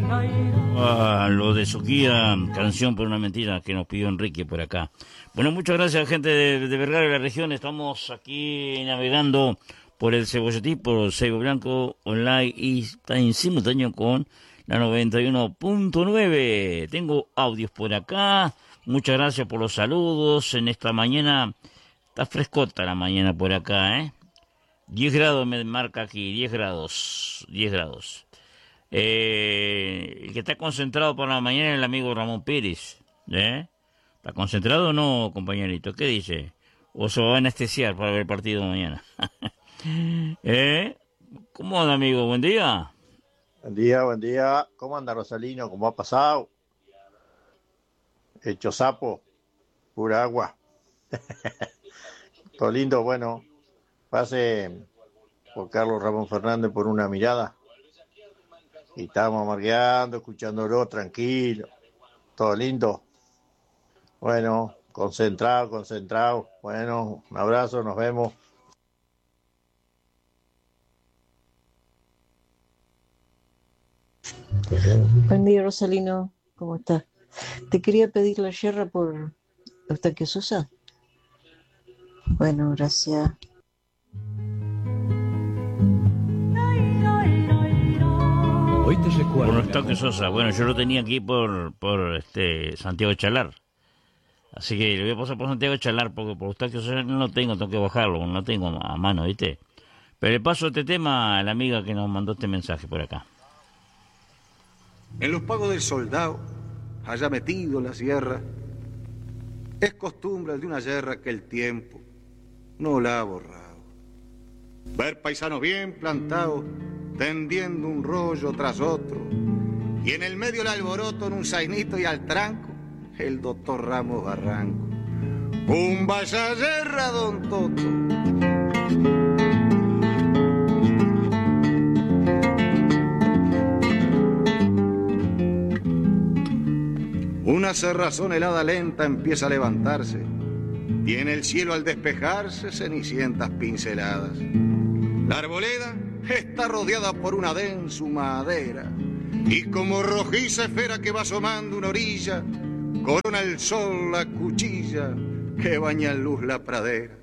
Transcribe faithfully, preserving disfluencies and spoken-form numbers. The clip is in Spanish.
Ah, lo de Suquía, canción por una mentira que nos pidió Enrique por acá. Bueno, muchas gracias, gente de, de Vergara y la región. Estamos aquí navegando por el Cebolletí, por Ceibo Blanco Online y está en simultáneo con la noventa y uno punto nueve. Tengo audios por acá. Muchas gracias por los saludos. En esta mañana, está frescota la mañana por acá, ¿eh? diez grados me marca aquí, diez grados, diez grados. Eh, el que está concentrado para la mañana es el amigo Ramón Pérez, ¿eh? ¿Está concentrado o no, compañerito? ¿Qué dice? ¿O se va a anestesiar para ver el partido mañana? ¿Eh? ¿Cómo anda, amigo? Buen día. Buen día, buen día. ¿Cómo anda, Rosalino? ¿Cómo ha pasado? Hecho sapo, pura agua. Todo lindo, bueno. Pase por Carlos Ramón Fernández por una mirada. Y estamos amargueando, escuchándolo tranquilo. Todo lindo. Bueno, concentrado, concentrado. Bueno, un abrazo, nos vemos. Buen día, Rosalino. ¿Cómo estás? Te quería pedir la yerra por Eustaquio Sosa. Bueno, gracias. Hoy te recuerdo. Por Eustaquio Sosa. Bueno, yo lo tenía aquí por, por este Santiago Chalar. Así que le voy a pasar por Santiago Chalar porque por Eustaquio Sosa no lo tengo, tengo que bajarlo, no tengo a mano, ¿viste? Pero le paso este tema a la amiga que nos mandó este mensaje por acá. En los pagos del soldado, allá metido en la sierra, es costumbre de una guerra que el tiempo no la ha borrado. Ver paisanos bien plantados, tendiendo un rollo tras otro, y en el medio el alboroto en un zainito y al tranco, el doctor Ramos Barranco. ¡Pumba esa guerra, don Toto! Una cerrazón helada lenta empieza a levantarse y en el cielo al despejarse cenicientas pinceladas. La arboleda está rodeada por una densa madera y como rojiza esfera que va asomando una orilla, corona el sol la cuchilla que baña en luz la pradera.